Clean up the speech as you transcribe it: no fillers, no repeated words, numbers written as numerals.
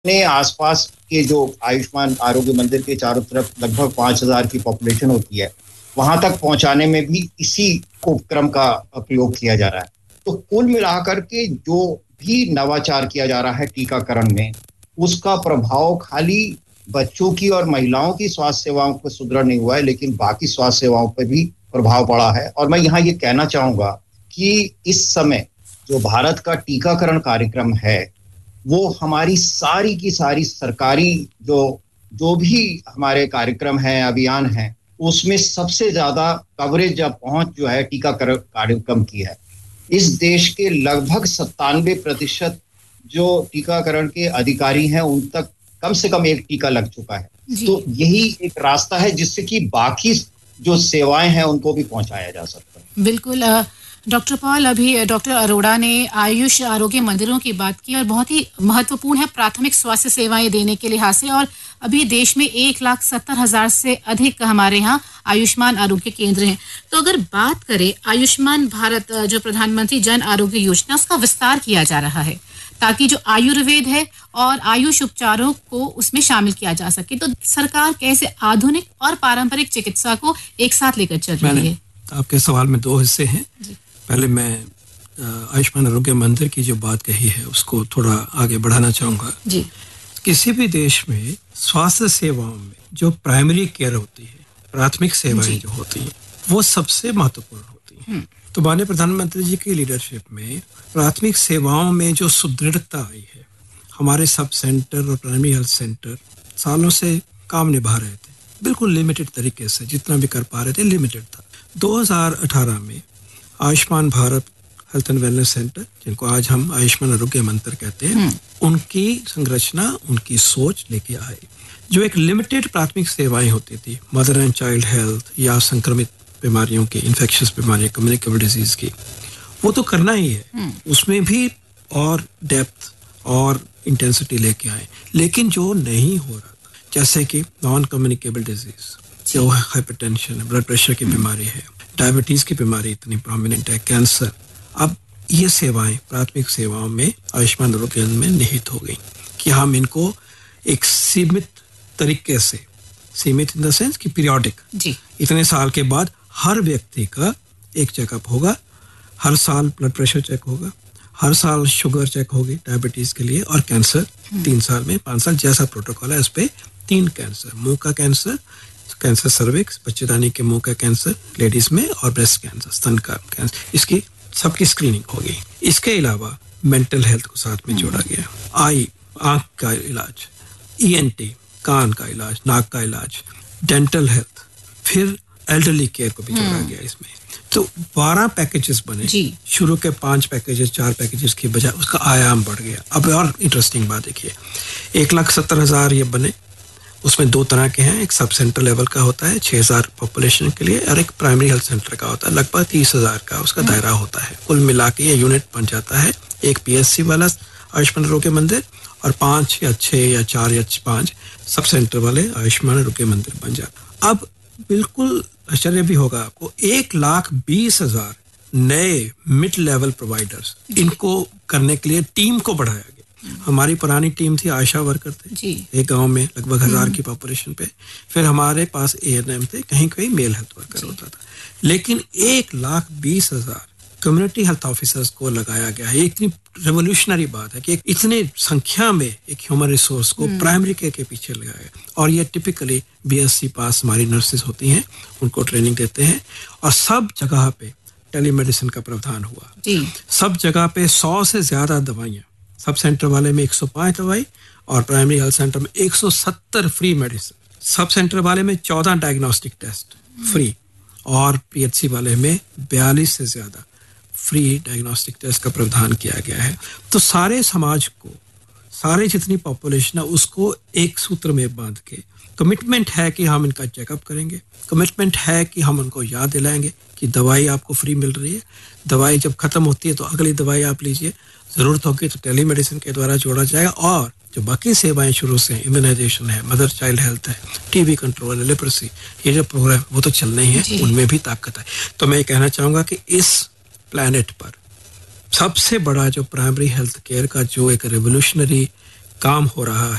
अपने आसपास के जो आयुष्मान आरोग्य मंदिर के चारों तरफ लगभग 5,000 की पॉपुलेशन होती है, वहां तक पहुंचाने में भी इसी उपक्रम का प्रयोग किया जा रहा है। तो कुल मिलाकर के जो भी नवाचार किया जा रहा है टीकाकरण में, उसका प्रभाव खाली बच्चों की और महिलाओं की स्वास्थ्य सेवाओं पर सुदृढ़ नहीं हुआ है, लेकिन बाकी स्वास्थ्य सेवाओं पर भी प्रभाव पड़ा है। और मैं यहाँ ये कहना चाहूंगा कि इस समय जो भारत का टीकाकरण कार्यक्रम है, वो हमारी सारी की सारी सरकारी जो जो भी हमारे कार्यक्रम हैं, अभियान हैं, उसमें सबसे ज्यादा कवरेज या पहुंच जो है टीकाकरण कार्यक्रम की है। इस देश के लगभग 97% जो टीकाकरण के अधिकारी हैं, उन तक कम से कम एक टीका लग चुका है। तो यही एक रास्ता है जिससे कि बाकी जो सेवाएं हैं उनको भी पहुंचाया जा सकता है। बिल्कुल। डॉक्टर पॉल, अभी डॉक्टर अरोड़ा ने आयुष आरोग्य मंदिरों की बात की और बहुत ही महत्वपूर्ण है प्राथमिक स्वास्थ्य सेवाएं देने के लिहाज से। और अभी देश में 1,70,000 से अधिक हमारे यहाँ आयुष्मान आरोग्य केंद्र हैं। तो अगर बात करें आयुष्मान भारत जो प्रधानमंत्री जन आरोग्य योजना, उसका विस्तार किया जा रहा है ताकि जो आयुर्वेद है और आयुष उपचारों को उसमें शामिल किया जा सके। तो सरकार कैसे आधुनिक और पारंपरिक चिकित्सा को एक साथ लेकर चल रही है? आपके सवाल में दो हिस्से हैं। पहले मैं आयुष्मान आरोग्य मंदिर की जो बात कही है उसको थोड़ा आगे बढ़ाना चाहूँगा। जी। किसी भी देश में स्वास्थ्य सेवाओं में जो प्राइमरी केयर होती है, प्राथमिक सेवाएं जो होती हैं, वो सबसे महत्वपूर्ण होती हैं। तो माननीय प्रधानमंत्री जी की लीडरशिप में प्राथमिक सेवाओं में जो सुदृढ़ता आई है, हमारे सब सेंटर और प्राइमरी हेल्थ सेंटर सालों से काम निभा रहे थे, बिल्कुल लिमिटेड तरीके से, जितना भी कर पा रहे थे लिमिटेड था। 2018 में Ayushman Bharat health and wellness centre, जिनको आज हम आयुष्मान आरोग्य मंदिर कहते हैं, उनकी संरचना, उनकी सोच लेके आए। जो एक लिमिटेड प्राथमिक सेवाएं होती थी, मदर एंड चाइल्ड हेल्थ या संक्रमित बीमारियों की, इन्फेक्शियस बीमारियां, कम्युनिकेबल डिजीज की, वो तो करना ही है, उसमें भी और डेप्थ और इंटेंसिटी लेके आए। लेकिन जो नहीं हो रहा, जैसे कि नॉन कम्युनिकेबल डिजीज, जो हाइपरटेंशन, ब्लड प्रेशर की बीमारी है, डायबिटीज की बीमारी इतनी प्रोमिनेंट है, कैंसर, अब ये सेवाएं प्राथमिक सेवाओं में आयुष्मान आरोग्य में निहित हो गई कि हम इनको एक सीमित तरीके से, सीमित इन द सेंस कि पीरियोडिक, इतने साल के बाद हर व्यक्ति का एक चेकअप होगा, हर साल ब्लड प्रेशर चेक होगा, हर साल शुगर चेक होगी डायबिटीज के लिए, और कैंसर 3 साल में 5 साल जैसा प्रोटोकॉल है। इस पे 3 कैंसर, मुंह का कैंसर, कैंसर सर्विक्स, बच्चेदानी के मुंह का कैंसर लेडीज में, और ब्रेस्ट कैंसर, स्तन का कैंसर, इसकी सबकी स्क्रीनिंग होगी। इसके अलावा मेंटल हेल्थ को साथ में जोड़ा गया, आई, आंख का इलाज, ENT, कान का इलाज, नाक का इलाज, डेंटल हेल्थ, फिर एल्डरली केयर को भी जोड़ा गया इसमें। तो 12 पैकेजेस बने। शुरू के 5 पैकेजेस, 4 पैकेजेस की बजाय उसका आयाम बढ़ गया। अब और इंटरेस्टिंग बात देखिए, 1,70,000 ये बने। उसमें 2 तरह के हैं, एक सब सेंटर लेवल का होता है 6,000 पॉपुलेशन के लिए, और एक प्राइमरी हेल्थ सेंटर का होता है लगभग 30,000 का उसका दायरा होता है। कुल मिला के ये यूनिट बन जाता है एक PSC वाला आयुष्मान आरोग्य मंदिर, और 5 या 6 या 4 या 5 सब सेंटर वाले आयुष्मान आरोग्य मंदिर बन जाता। अब बिल्कुल आश्चर्य भी होगा आपको, 1,20,000 नए मिड लेवल प्रोवाइडर्स, इनको करने के लिए टीम को बढ़ाया गया। हमारी पुरानी टीम थी, आशा वर्कर थे एक गांव में लगभग 1,000 की पॉपुलेशन पे, फिर हमारे पास ANM थे, कहीं कहीं मेल हेल्थ वर्कर होता था, लेकिन 1,20,000 कम्युनिटी हेल्थ ऑफिसर्स को लगाया गया है। इतनी रेवोल्यूशनरी बात है कि इतने संख्या में एक ह्यूमन रिसोर्स को प्राइमरी केयर के पीछे लगाया। और ये टिपिकली BSc पास हमारी नर्सेज होती हैं, उनको ट्रेनिंग देते हैं, और सब जगह पे टेलीमेडिसिन का प्रावधान हुआ। सब जगह पे 100 से ज्यादा दवाइयाँ, सब सेंटर वाले में 105 दवाई, और प्राइमरी हेल्थ सेंटर में 170 फ्री मेडिसिन, सब सेंटर वाले में 14 डायग्नोस्टिक टेस्ट फ्री, और PHC वाले में 42 से ज्यादा फ्री डायग्नोस्टिक टेस्ट का प्रावधान किया गया है। तो सारे समाज को, सारे जितनी पॉपुलेशन है उसको एक सूत्र में बांध के कमिटमेंट है कि हम इनका चेकअप करेंगे, कमिटमेंट है कि हम उनको याद दिलाएंगे कि दवाई आपको फ्री मिल रही है, दवाई जब खत्म होती है तो अगली दवाई आप लीजिए, जरूरत होगी तो टेलीमेडिसिन के द्वारा जोड़ा जाएगा, और जो बाकी सेवाएं शुरू से, इम्यूनाइजेशन है, मदर चाइल्ड हेल्थ है, TB कंट्रोल है, लेप्रोसी, ये जो प्रोग्राम वो तो चलने ही है, उनमें भी ताकत है। तो मैं ये कहना चाहूंगा कि इस प्लैनेट पर सबसे बड़ा जो प्राइमरी हेल्थ केयर का जो एक रेवोल्यूशनरी काम हो रहा है,